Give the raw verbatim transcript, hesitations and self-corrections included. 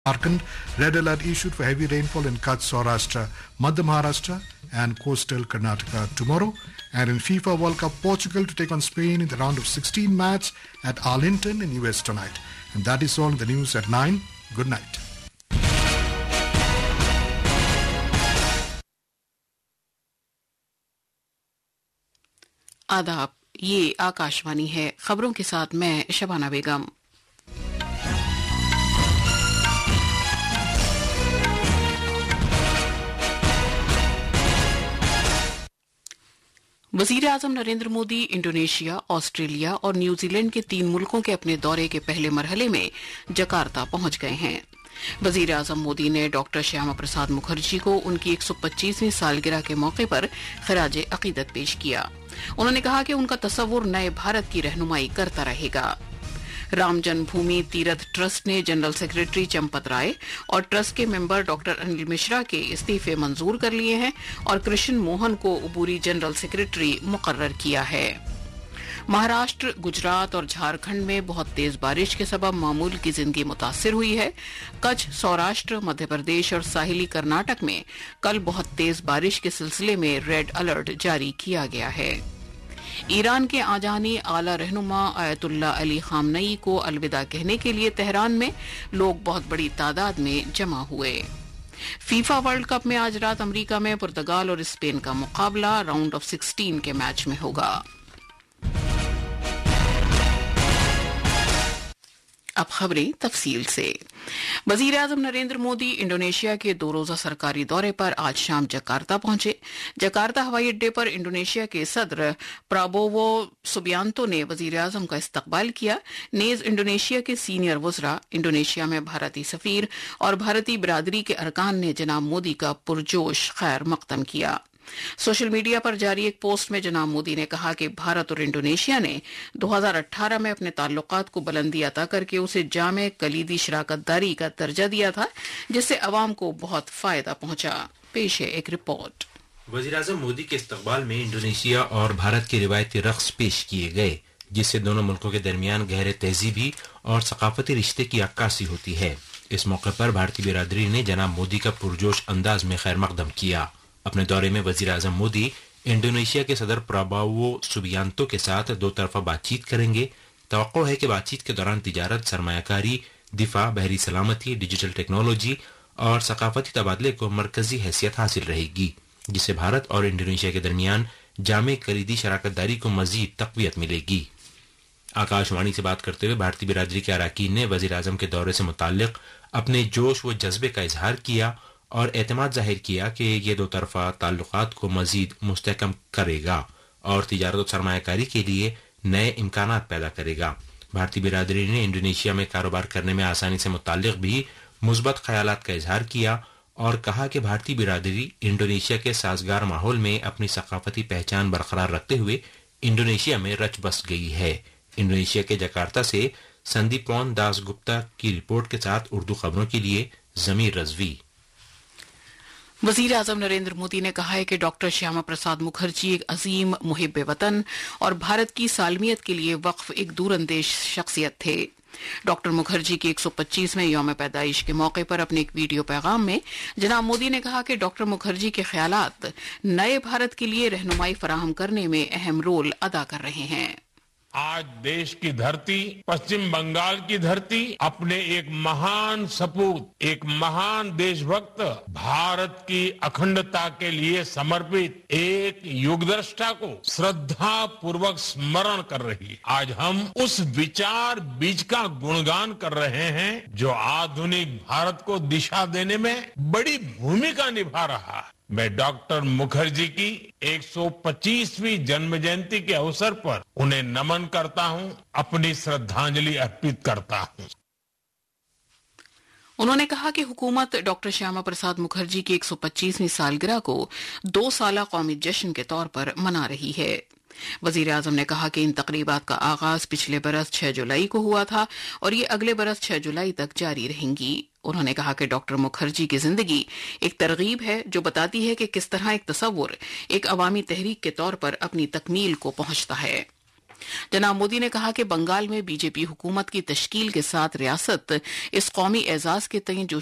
Jharkhand, red alert issued for heavy rainfall in Kutch, Saurashtra, Madhya Maharashtra and coastal Karnataka tomorrow. And in FIFA World Cup, Portugal to take on Spain in the round of sixteen match at Arlington in U S tonight. And that is all in the news at nine. Good night. आदाब, ये आकाशवाणी है। खबरों के साथ मैं शबाना बेगम। वजीर आजम Narendra Modi Indonesia, Australia और New Zealand के तीन मुल्कों के अपने दौरे के पहले मरहले में जकार्ता पहुंच गए हैं। वजीर आजम मोदी ने डॉक्टर श्यामा प्रसाद मुखर्जी को उनकी एक सौ पच्चीसवीं सालगिरह के मौके पर खिराज अकीदत पेश किया। उन्होंने कहा कि उनका तस्वुर नए भारत की रहनुमाई करता रहेगा। राम जन्मभूमि तीर्थ ट्रस्ट ने जनरल सेक्रेटरी चंपत राय और ट्रस्ट के मेंबर डॉक्टर अनिल मिश्रा के इस्तीफे मंजूर कर लिए हैं और कृष्ण मोहन को उबूरी जनरल सेक्रेटरी मुकर्रर किया है। महाराष्ट्र, गुजरात और झारखंड में बहुत तेज बारिश के सबब मामूल की जिंदगी मुतासिर हुई है। कच्छ, सौराष्ट्र, मध्य प्रदेश और साहिली कर्नाटक में कल बहुत तेज बारिश के सिलसिले में रेड अलर्ट जारी किया गया है। ईरान के आजानी आला रहनुमा आयतुल्ला अली खामनई को अलविदा कहने के लिए तेहरान में लोग बहुत बड़ी तादाद में जमा हुए। फीफा वर्ल्ड कप में आज रात अमेरिका में पुर्तगाल और स्पेन का मुकाबला राउंड ऑफ सिक्सटीन के मैच में होगा। अब खबरें तफसील से। वजीर आजम नरेंद्र मोदी इंडोनेशिया के दो रोजा सरकारी दौरे पर आज शाम जकार्ता पहुंचे। जकार्ता हवाई अड्डे पर इंडोनेशिया के सदर प्राबोवो सुबियांतो ने वजीर आजम का इस्तकबाल किया। नेज इंडोनेशिया के सीनियर वज़रा, इंडोनेशिया में भारतीय सफीर और भारतीय बिरादरी के अरकान ने जनाब मोदी का पुरजोश खैर मकदम किया। सोशल मीडिया पर जारी एक पोस्ट में जनाब मोदी ने कहा कि भारत और इंडोनेशिया ने दो हज़ार अठारह में अपने ताल्लुकात को बुलंदी अता करके उसे जामे कलीदी शराकतदारी का दर्जा दिया था, जिससे अवाम को बहुत फायदा पहुंचा। पेश है एक रिपोर्ट। वज़ीर आज़म मोदी के इस्तकबाल में इंडोनेशिया और भारत के रिवायती रक्स पेश किए गए, जिससे दोनों मुल्कों के दरमियान गहरे तहजीबी और सकाफती रिश्ते की अक्कासी होती है। इस मौके पर भारतीय बिरादरी ने जनाब मोदी का पुरजोश अंदाज में खैर मकदम किया। अपने दौरे में वजीर आजम मोदी इंडोनेशिया के सदर प्राबोवो सुबियांतो के साथ दो तरफा बातचीत करेंगे। तवक्को है कि बातचीत के दौरान तिजारत, सरमायाकारी, दिफा, बहरी सलामती, डिजिटल टेक्नोलॉजी और सकाफती तबादले को मरकजी हैसियत हासिल रहेगी, जिससे भारत और इंडोनेशिया के दरमियान जामे कलीदी शराकतदारी को मजीद तकवीत मिलेगी। आकाशवाणी से बात करते हुए भारतीय बिरादरी के अरकान ने वजीर आजम के दौरे से मुताल्लिक अपने जोश व जज्बे का इजहार किया और एतमाद जाहिर किया कि ये दो तरफा ताल्लुकात को मजीद मुस्तहकम करेगा और तिजारत और सरमायाकारी के लिए नए इम्कानात पैदा करेगा। भारतीय बिरादरी ने इंडोनेशिया में कारोबार करने में आसानी से मुताल्लिक भी मुस्बत ख्यालात का इजहार किया और कहा कि भारतीय बिरादरी इंडोनेशिया के साजगार माहौल में अपनी सकाफती पहचान बरकरार रखते हुए इंडोनेशिया में रच बस गई है। इंडोनेशिया के जकार्ता से संदीपौन दास गुप्ता की रिपोर्ट के साथ उर्दू खबरों के लिए जमीर रजवी। वजीर आजम नरेंद्र मोदी ने कहा है कि डॉक्टर श्यामा प्रसाद मुखर्जी एक अजीम मुहिब वतन और भारत की सालमियत के लिए वक्फ एक दूरंदेश शख्सियत थे। डॉक्टर मुखर्जी की एक सौ पच्चीसवें यौम पैदाइश के मौके पर अपने एक वीडियो पैगाम में जनाब मोदी ने कहा कि डॉक्टर मुखर्जी के ख्यालात नए भारत के लिए रहनुमाई फराहम करने में अहम रोल अदा कर रहे हैं। आज देश की धरती, पश्चिम बंगाल की धरती अपने एक महान सपूत, एक महान देशभक्त, भारत की अखंडता के लिए समर्पित एक युगदृष्टा को श्रद्धा पूर्वक स्मरण कर रही है। आज हम उस विचार बीज का गुणगान कर रहे हैं जो आधुनिक भारत को दिशा देने में बड़ी भूमिका निभा रहा है। मैं डॉक्टर मुखर्जी की एक सौ पच्चीसवीं जन्म जयंती के अवसर पर उन्हें नमन करता हूं, अपनी श्रद्धांजलि अर्पित करता हूं। उन्होंने कहा कि हुकूमत डॉक्टर श्यामा प्रसाद मुखर्जी की एक सौ पच्चीसवीं सालगिरह को दो साला कौमी जश्न के तौर पर मना रही है। वजीर आजम ने कहा कि इन तकरीबात का आगाज पिछले बरस छह जुलाई को हुआ था और ये अगले बरस छह जुलाई तक जारी रहेंगी। उन्होंने कहा कि डॉक्टर मुखर्जी की जिंदगी एक तरगीब है जो बताती है कि किस तरह एक तस्वुर एक अवामी तहरीक के तौर पर अपनी तकमील को पहुंचता है। जनाब मोदी ने कहा कि बंगाल में बीजेपी हुकूमत की तश्कील के साथ रियासत इस कौमी एजाज के तय जो